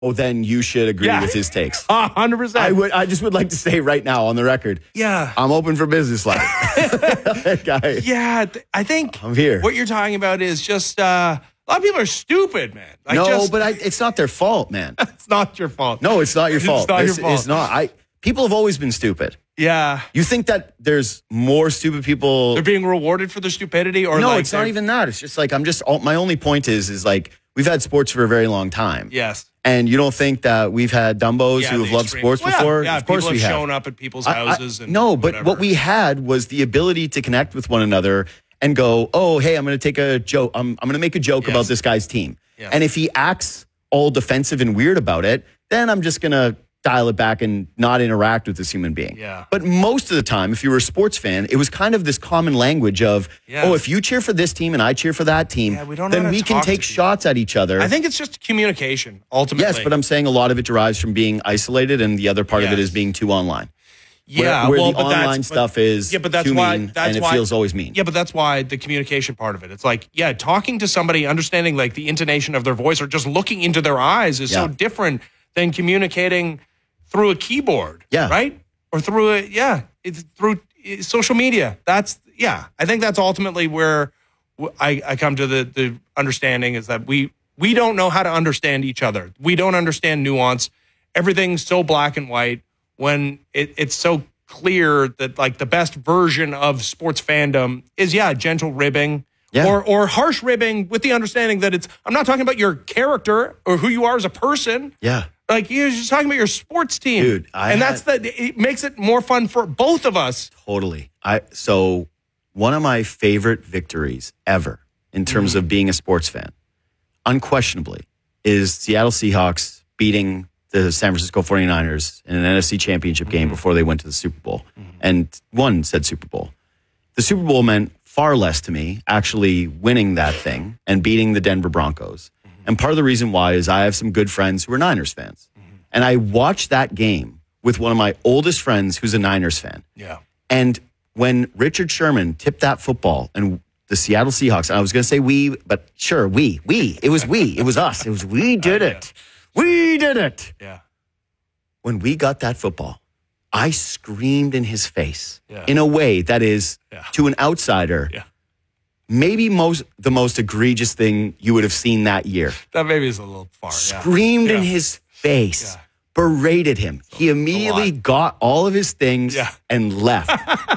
then you should agree with his takes. 100%. I just would like to say right now on the record. Yeah. I'm open for business, like. I think I'm here. What you're talking about is just a lot of people are stupid, man. It's not their fault, man. It's not your fault. No, it's not your fault. It's not your fault. It's not. People have always been stupid. Yeah. You think that there's more stupid people? They're being rewarded for their stupidity, or no? It's not even that. It's just like my only point is like we've had sports for a very long time. Yes. And you don't think that we've had Dumbos who have loved sports before? Yeah, of course people we have have. shown up at people's houses. But what we had was the ability to connect with one another and go, oh, hey, I'm going to take a joke. I'm going to make a joke about this guy's team. Yes. And if he acts all defensive and weird about it, then I'm just going to dial it back and not interact with this human being. Yeah. But most of the time, if you were a sports fan, it was kind of this common language of, if you cheer for this team and I cheer for that team, then we can take shots at each other. I think it's just communication, ultimately. Yes, but I'm saying a lot of it derives from being isolated, and the other part of it is being too online. Yeah, where the online stuff is too mean, and it feels always mean. Yeah, but that's why the communication part of it. It's like, talking to somebody, understanding like the intonation of their voice or just looking into their eyes is so different than communicating through a keyboard, right? Or through it's through social media. I think that's ultimately where I come to the understanding is that we don't know how to understand each other. We don't understand nuance. Everything's so black and white when it's so clear that like the best version of sports fandom is gentle ribbing or harsh ribbing with the understanding that I'm not talking about your character or who you are as a person. Yeah. Like you're just talking about your sports team. Dude, it makes it more fun for both of us. Totally. So one of my favorite victories ever in terms of being a sports fan, unquestionably, is Seattle Seahawks beating the San Francisco 49ers in an NFC championship game before they went to the Super Bowl and won said Super Bowl. The Super Bowl meant far less to me actually winning that thing and beating the Denver Broncos. And part of the reason why is I have some good friends who are Niners fans. And I watched that game with one of my oldest friends who's a Niners fan. Yeah. And when Richard Sherman tipped that football and the Seattle Seahawks, and I was going to say we, but sure, it was us. We did it. We did it. Yeah. When we got that football, I screamed in his face in a way that is, to an outsider, maybe the most egregious thing you would have seen that year. That maybe is a little far. Screamed in his face, berated him. He immediately got all of his things and left.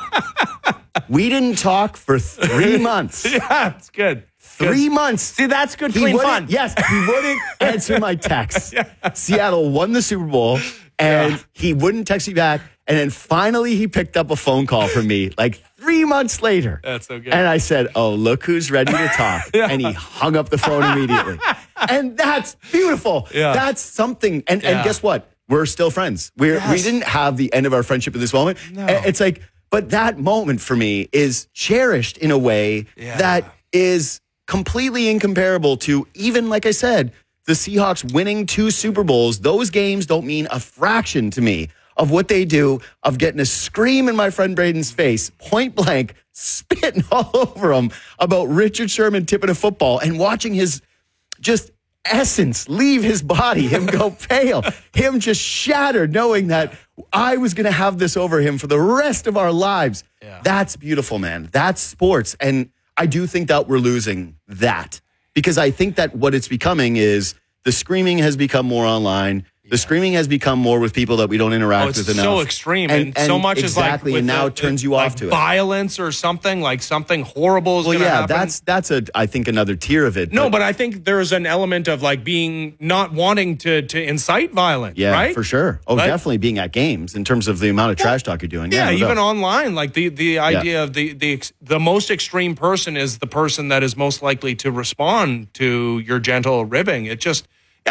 We didn't talk for 3 months. Yeah, it's good. 3 months. See, that's good, clean fun. Yes, he wouldn't answer my texts. Seattle won the Super Bowl, and he wouldn't text me back. And then finally he picked up a phone call from me like 3 months later. That's so good. And I said, oh, look who's ready to talk. And he hung up the phone immediately. And that's beautiful. Yeah. That's something. And guess what? We're still friends. We didn't have the end of our friendship in this moment. No. It's like, but that moment for me is cherished in a way that is completely incomparable to even, like I said, the Seahawks winning 2 Super Bowls. Those games don't mean a fraction to me of what they do, of getting a scream in my friend Braden's face, point blank, spitting all over him about Richard Sherman tipping a football and watching his just essence leave his body, him go pale, him just shattered, knowing that I was going to have this over him for the rest of our lives. Yeah. That's beautiful, man. That's sports. And I do think that we're losing that because I think that what it's becoming is the screaming has become more online. The screaming has become more with people that we don't interact with enough. It's so extreme, and so much exactly, is like and now it turns you off to it. Violence or something, like something horrible is going to happen. That's I think another tier of it. No, but I think there's an element of like being not wanting to incite violence. Yeah, right? For sure. Oh, definitely being at games in terms of the amount of trash talk you're doing. Yeah, even online, like the idea of the most extreme person is the person that is most likely to respond to your gentle ribbing. It just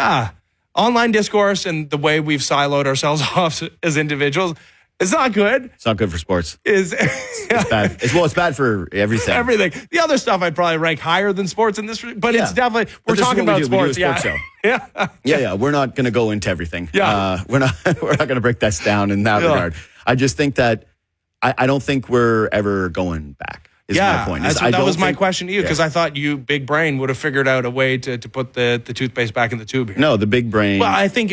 online discourse and the way we've siloed ourselves off as individuals is not good. It's not good for sports. It's bad. It's bad for everything. Everything. The other stuff I'd probably rank higher than sports in this, but it's definitely we're talking about sports. We do a sports show. Yeah. We're not going to go into everything. We're not going to break that down in that regard. I just think that I don't think we're ever going back. Is my point. That was my question to you, because I thought you, big brain, would have figured out a way to put the toothpaste back in the tube here. No, the big brain. Well, I think